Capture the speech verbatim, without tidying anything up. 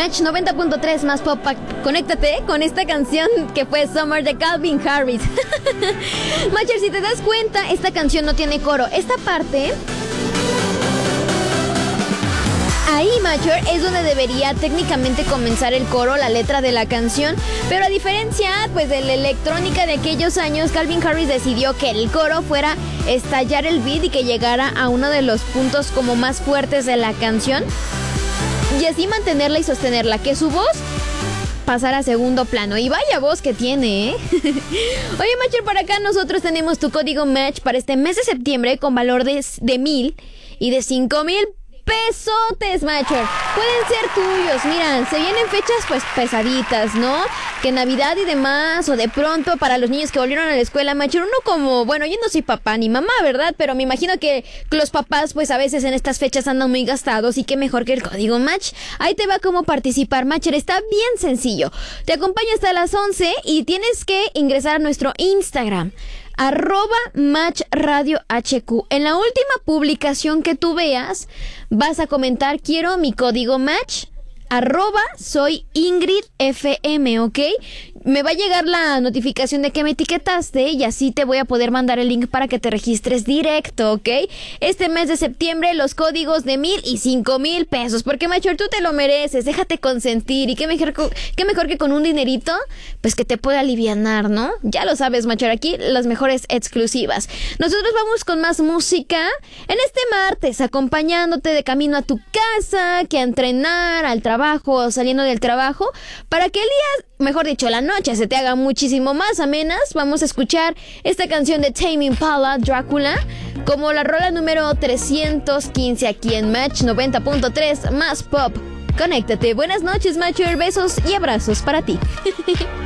Match noventa punto tres más pop. Conéctate con esta canción que fue Summer de Calvin Harris. Matcher, si te das cuenta, esta canción no tiene coro. Esta parte... Ahí, Matcher, es donde debería técnicamente comenzar el coro, la letra de la canción. Pero a diferencia, pues, de la electrónica de aquellos años, Calvin Harris decidió que el coro fuera estallar el beat y que llegara a uno de los puntos como más fuertes de la canción. Y así mantenerla y sostenerla, que su voz pasara a segundo plano. Y vaya voz que tiene, ¿eh? Oye, Matcher, por acá nosotros tenemos tu código Match para este mes de septiembre con valor de, de mil y de cinco mil pesotes, Matcher. Pueden ser tuyos. Mira, se vienen fechas pues pesaditas, ¿no? Que Navidad y demás, o de pronto para los niños que volvieron a la escuela, Matcher, uno como, bueno, yo no soy papá ni mamá, ¿verdad? Pero me imagino que los papás pues a veces en estas fechas andan muy gastados y qué mejor que el código Match. Ahí te va cómo participar, Matcher. Está bien sencillo. Te acompaño hasta las once y tienes que ingresar a nuestro Instagram, arroba Match Radio H Q. En la última publicación que tú veas, vas a comentar: quiero mi código Match, arroba soy Ingrid F M, ¿ok? Me va a llegar la notificación de que me etiquetaste y así te voy a poder mandar el link para que te registres directo, ¿ok? Este mes de septiembre los códigos de mil y cinco mil pesos, porque, Matcher, tú te lo mereces, déjate consentir. Y qué mejor, qué mejor que con un dinerito, pues que te pueda alivianar, ¿no? Ya lo sabes, Matcher, aquí las mejores exclusivas. Nosotros vamos con más música en este martes, acompañándote de camino a tu casa, que a entrenar, al trabajo, saliendo del trabajo, para que el día, mejor dicho, la noche se te haga muchísimo más amenas. Vamos a escuchar esta canción de Tame Impala, Drácula, como la rola número trescientos quince aquí en Match noventa punto tres más pop. Conéctate. Buenas noches, Matcher. Besos y abrazos para ti.